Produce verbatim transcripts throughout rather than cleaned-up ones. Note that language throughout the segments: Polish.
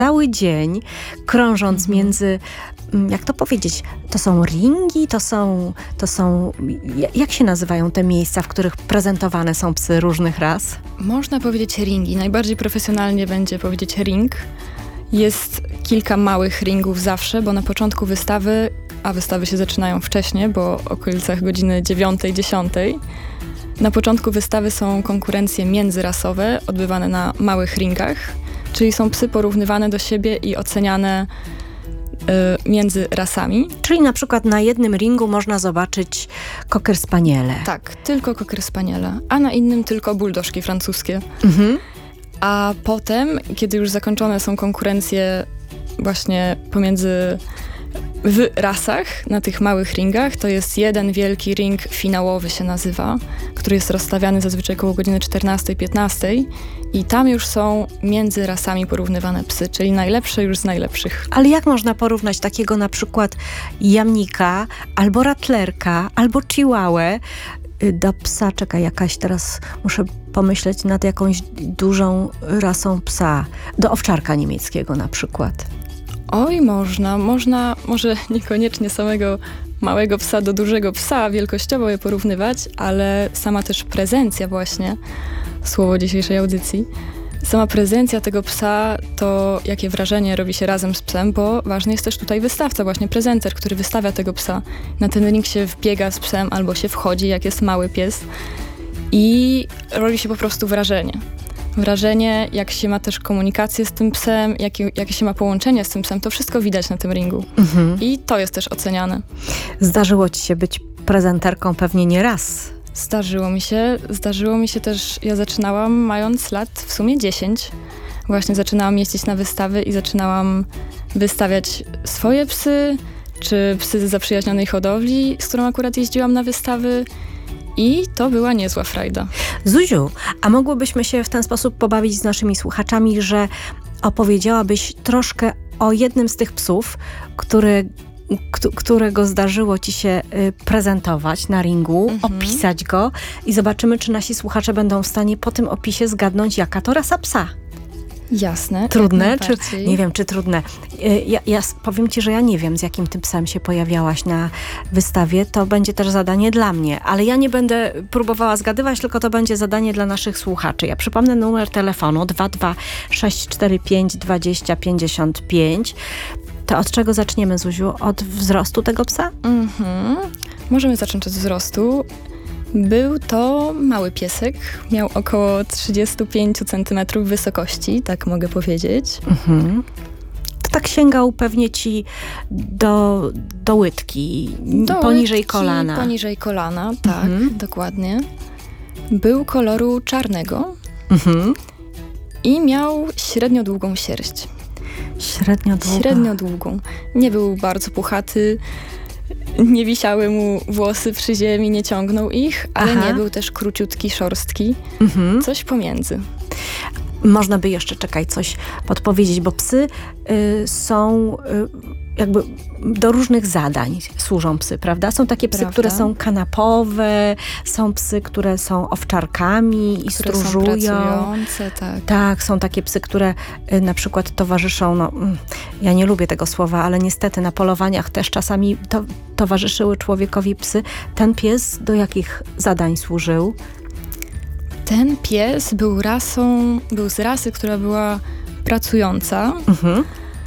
cały dzień, krążąc mhm. między, jak to powiedzieć, to są ringi, to są, to są, jak się nazywają te miejsca, w których prezentowane są psy różnych ras? Można powiedzieć ringi. Najbardziej profesjonalnie będzie powiedzieć ring. Jest kilka małych ringów zawsze, bo na początku wystawy, a wystawy się zaczynają wcześniej, bo w okolicach godziny dziewiątej, dziesiątej, na początku wystawy są konkurencje międzyrasowe, odbywane na małych ringach, czyli są psy porównywane do siebie i oceniane y, między rasami. Czyli na przykład na jednym ringu można zobaczyć cocker spaniele. Tak, tylko cocker spaniele, a na innym tylko buldożki francuskie. Mhm. A potem, kiedy już zakończone są konkurencje właśnie pomiędzy w rasach, na tych małych ringach, to jest jeden wielki ring finałowy się nazywa, który jest rozstawiany zazwyczaj koło godziny czternastej, piętnastej i tam już są między rasami porównywane psy, czyli najlepsze już z najlepszych. Ale jak można porównać takiego na przykład jamnika, albo rattlerka, albo chihuahę do psa? Czekaj, jakaś teraz muszę pomyśleć nad jakąś dużą rasą psa. Do owczarka niemieckiego na przykład. Oj, można. Można, może niekoniecznie samego małego psa do dużego psa, wielkościowo je porównywać, ale sama też prezencja właśnie, słowo dzisiejszej audycji, sama prezencja tego psa, to jakie wrażenie robi się razem z psem, bo ważny jest też tutaj wystawca, właśnie prezenter, który wystawia tego psa. Na ten ring się wbiega z psem albo się wchodzi, jak jest mały pies i robi się po prostu wrażenie. Wrażenie, jak się ma też komunikację z tym psem, jakie, jakie się ma połączenie z tym psem, to wszystko widać na tym ringu. Mhm. I to jest też oceniane. Zdarzyło ci się być prezenterką pewnie nie raz. Zdarzyło mi się. Zdarzyło mi się też, ja zaczynałam mając lat w sumie dziesięć. Właśnie zaczynałam jeździć na wystawy i zaczynałam wystawiać swoje psy, czy psy z zaprzyjaźnionej hodowli, z którą akurat jeździłam na wystawy. I to była niezła frajda. Zuziu, a mogłybyśmy się w ten sposób pobawić z naszymi słuchaczami, że opowiedziałabyś troszkę o jednym z tych psów, który, k- którego zdarzyło ci się y, prezentować na ringu, mhm. opisać go i zobaczymy, czy nasi słuchacze będą w stanie po tym opisie zgadnąć, jaka to rasa psa. Jasne. Trudne? Czy, nie wiem, czy trudne. Ja, ja powiem ci, że ja nie wiem, z jakim ty psem się pojawiałaś na wystawie. To będzie też zadanie dla mnie, ale ja nie będę próbowała zgadywać, tylko to będzie zadanie dla naszych słuchaczy. Ja przypomnę numer telefonu dwa dwa sześć cztery pięć dwadzieścia pięćdziesiąt pięć. To od czego zaczniemy, Zuziu? Od wzrostu tego psa? Mhm. Możemy zacząć od wzrostu. Był to mały piesek, miał około trzydzieści pięć centymetrów wysokości, tak mogę powiedzieć. Mhm. To tak sięgał pewnie ci do, do łydki, do poniżej łydki, kolana. Poniżej kolana, tak, mhm. dokładnie. Był koloru czarnego mhm. i miał średnio długą sierść. Średnio długą? Średnio długą. Nie był bardzo puchaty. Nie wisiały mu włosy przy ziemi, nie ciągnął ich, ale Aha. nie był też króciutki, szorstki. Mhm. Coś pomiędzy. Można by jeszcze, czekaj, coś podpowiedzieć, bo psy y, są y, jakby do różnych zadań służą psy, prawda? Są takie psy, prawda? Które są kanapowe, są psy, które są owczarkami i które stróżują. Są pracujące, tak. Tak, są takie psy, które y, na przykład towarzyszą, no ja nie lubię tego słowa, ale niestety na polowaniach też czasami to, towarzyszyły człowiekowi psy. Ten pies do jakich zadań służył? Ten pies był rasą, był z rasy, która była pracująca. Mhm.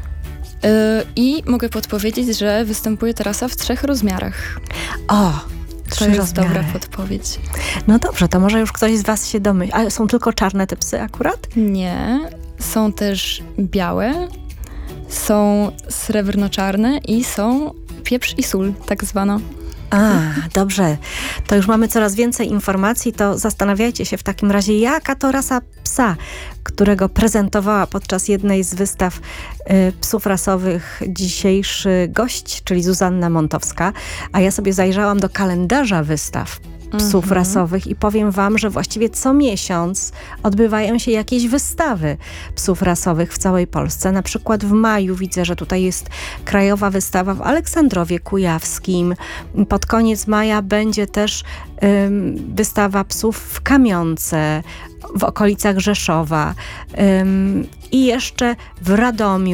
I mogę podpowiedzieć, że występuje ta rasa w trzech rozmiarach. O, to trzy jest rozmiary. Dobra podpowiedź. No dobrze, to może już ktoś z was się domyśli. A są tylko czarne te psy akurat? Nie, są też białe, są srebrno-czarne i są pieprz i sól, tak zwana. A, dobrze. To już mamy coraz więcej informacji, to zastanawiajcie się w takim razie, jaka to rasa psa, którego prezentowała podczas jednej z wystaw y, psów rasowych dzisiejszy gość, czyli Zuzanna Montowska. A ja sobie zajrzałam do kalendarza wystaw psów Mhm. rasowych i powiem wam, że właściwie co miesiąc odbywają się jakieś wystawy psów rasowych w całej Polsce. Na przykład w maju widzę, że tutaj jest krajowa wystawa w Aleksandrowie Kujawskim. Pod koniec maja będzie też ym, wystawa psów w Kamionce, w okolicach Rzeszowa. Ym, I jeszcze w Radomiu